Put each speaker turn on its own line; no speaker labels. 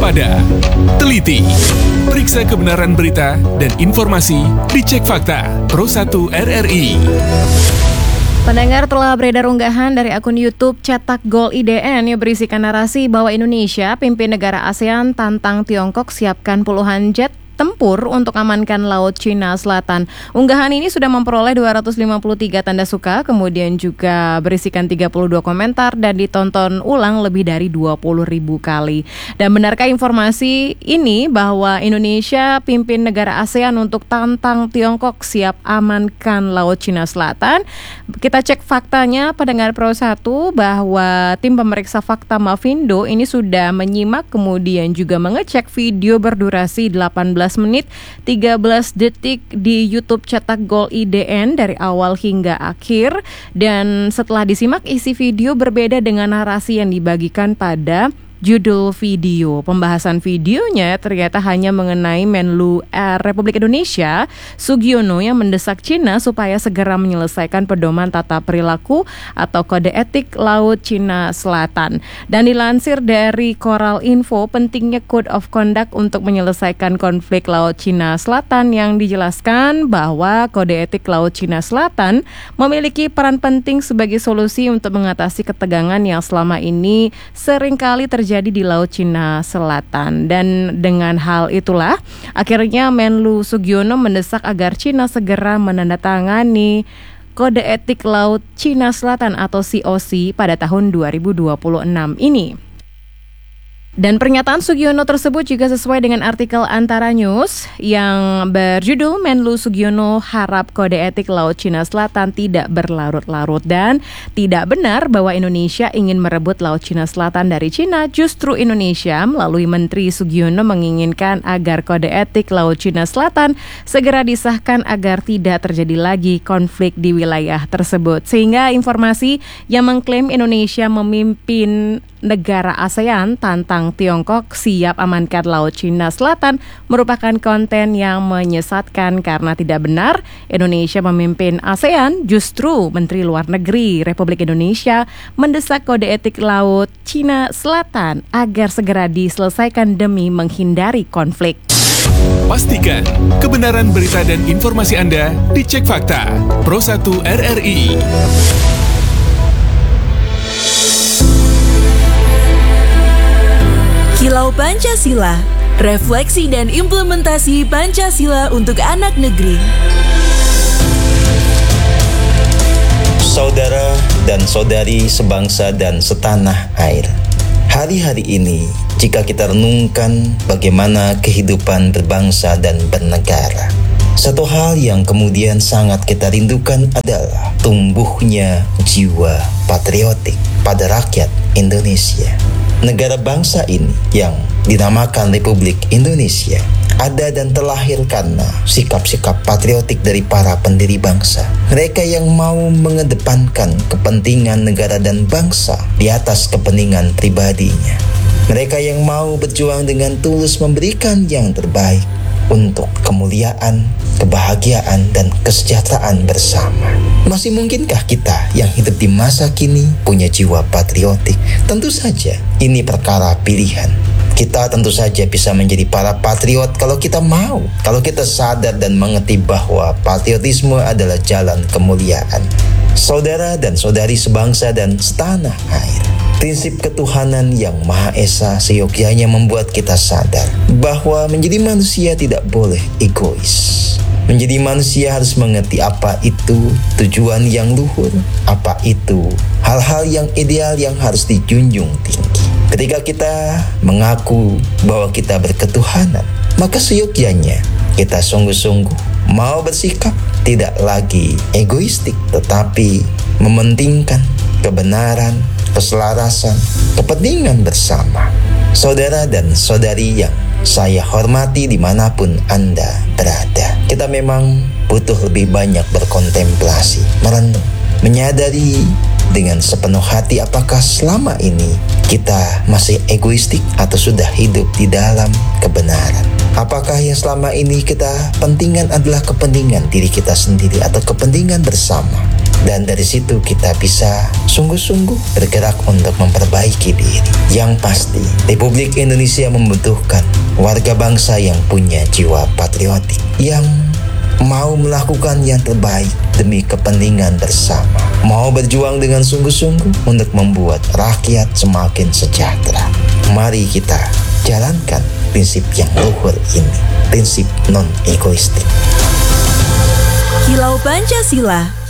waspada, teliti, periksa kebenaran berita dan informasi, dicek fakta. Pro1 RRI.
Pendengar, telah beredar unggahan dari akun YouTube Cetak Gol IDN yang berisikan narasi bahwa Indonesia, pimpin negara ASEAN, tantang Tiongkok siapkan puluhan jet tempur untuk amankan Laut Cina Selatan. Unggahan ini sudah memperoleh 253 tanda suka, kemudian juga berisikan 32 komentar dan ditonton ulang lebih dari 20.000 kali. Dan benarkah informasi ini bahwa Indonesia, pimpin negara ASEAN untuk tantang Tiongkok siap amankan Laut Cina Selatan? Kita cek faktanya, pendengar Pro1, bahwa tim pemeriksa fakta Mavindo ini sudah menyimak kemudian juga mengecek video berdurasi 18 menit 13 detik di YouTube Cetak Gol IDN dari awal hingga akhir, dan setelah disimak isi video berbeda dengan narasi yang dibagikan pada judul video. Pembahasan videonya ternyata hanya mengenai Menlu Republik Indonesia Sugiono yang mendesak Cina supaya segera menyelesaikan pedoman tata perilaku atau kode etik Laut Cina Selatan. Dan dilansir dari Koral Info, pentingnya Code of Conduct untuk menyelesaikan konflik Laut Cina Selatan, yang dijelaskan bahwa kode etik Laut Cina Selatan memiliki peran penting sebagai solusi untuk mengatasi ketegangan yang selama ini seringkali terjadi di Laut Cina Selatan. Dan dengan hal itulah akhirnya Menlu Sugiono mendesak agar Cina segera menandatangani Kode Etik Laut Cina Selatan atau COC pada tahun 2026 ini. Dan pernyataan Sugiono tersebut juga sesuai dengan artikel Antara News yang berjudul Menlu Sugiono harap kode etik Laut Cina Selatan tidak berlarut-larut, dan tidak benar bahwa Indonesia ingin merebut Laut Cina Selatan dari Cina. Justru Indonesia melalui Menteri Sugiono menginginkan agar kode etik Laut Cina Selatan segera disahkan agar tidak terjadi lagi konflik di wilayah tersebut. Sehingga informasi yang mengklaim Indonesia memimpin negara ASEAN tantang Tiongkok siap amankan Laut Cina Selatan merupakan konten yang menyesatkan, karena tidak benar Indonesia memimpin ASEAN. Justru Menteri Luar Negeri Republik Indonesia mendesak kode etik Laut Cina Selatan agar segera diselesaikan demi menghindari konflik.
Pastikan kebenaran berita dan informasi Anda dicek fakta. Pro1 RRI.
Kilau Pancasila, refleksi dan implementasi Pancasila untuk anak negeri.
Saudara dan saudari sebangsa dan setanah air, hari-hari ini jika kita renungkan bagaimana kehidupan berbangsa dan bernegara, satu hal yang kemudian sangat kita rindukan adalah tumbuhnya jiwa patriotik pada rakyat Indonesia. Negara bangsa ini yang dinamakan Republik Indonesia ada dan terlahir karena sikap-sikap patriotik dari para pendiri bangsa. Mereka yang mau mengedepankan kepentingan negara dan bangsa di atas kepentingan pribadinya. Mereka yang mau berjuang dengan tulus memberikan yang terbaik untuk kemuliaan, kebahagiaan, dan kesejahteraan bersama. Masih mungkinkah kita yang hidup di masa kini punya jiwa patriotik? Tentu saja ini perkara pilihan. Kita tentu saja bisa menjadi para patriot kalau kita mau, kalau kita sadar dan mengerti bahwa patriotisme adalah jalan kemuliaan. Saudara dan saudari sebangsa dan setanah air, prinsip ketuhanan yang Maha Esa seyogyanya membuat kita sadar bahwa menjadi manusia tidak boleh egois. Menjadi manusia harus mengerti apa itu tujuan yang luhur, apa itu hal-hal yang ideal yang harus dijunjung tinggi. Ketika kita mengaku bahwa kita berketuhanan, maka seyogyanya kita sungguh-sungguh mau bersikap tidak lagi egoistik, tetapi mementingkan kebenaran, keselarasan, kepentingan bersama. Saudara dan saudari yang saya hormati dimanapun Anda berada, kita memang butuh lebih banyak berkontemplasi, merenung, menyadari dengan sepenuh hati apakah selama ini kita masih egoistik atau sudah hidup di dalam kebenaran. Apakah yang selama ini kita pentingkan adalah kepentingan diri kita sendiri atau kepentingan bersama? Dan dari situ kita bisa sungguh-sungguh bergerak untuk memperbaiki diri. Yang pasti, Republik Indonesia membutuhkan warga bangsa yang punya jiwa patriotik, yang mau melakukan yang terbaik demi kepentingan bersama, mau berjuang dengan sungguh-sungguh untuk membuat rakyat semakin sejahtera. Mari kita jalankan prinsip yang luhur ini, prinsip non-egoistik.
Kilau Pancasila,